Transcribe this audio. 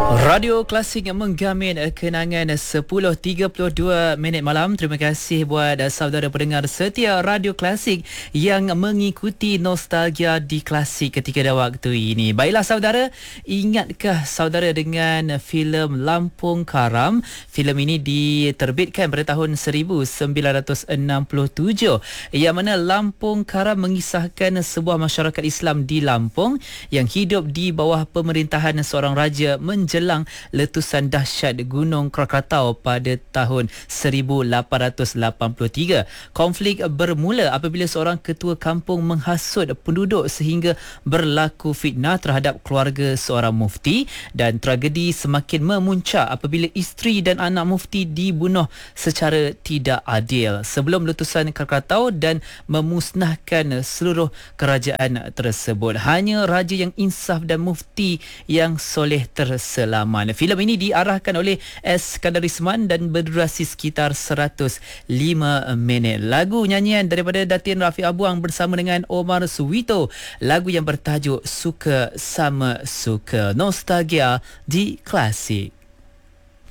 Radio Klasik yang menggamin kenangan 10.32 minit malam. Terima kasih buat saudara pendengar setia Radio Klasik yang mengikuti nostalgia di Klasik ketika dah waktu ini. Baiklah saudara, ingatkah saudara dengan filem Lampung Karam? Filem ini diterbitkan pada tahun 1967, yang mana Lampung Karam mengisahkan sebuah masyarakat Islam di Lampung yang hidup di bawah pemerintahan seorang raja menjelang letusan dahsyat Gunung Krakatau pada tahun 1883. Konflik bermula apabila seorang ketua kampung menghasut penduduk sehingga berlaku fitnah terhadap keluarga seorang mufti, dan tragedi semakin memuncak apabila isteri dan anak mufti dibunuh secara tidak adil sebelum letusan Krakatau dan memusnahkan seluruh kerajaan tersebut. Hanya raja yang insaf dan mufti yang soleh terselamat. Filem ini diarahkan oleh Skander dan berdurasi sekitar 105 minit. Lagu nyanyian daripada Datin Rafiq Abuang bersama dengan Omar Suwito, lagu yang bertajuk Suka Sama Suka. Nostalgia di Klasik.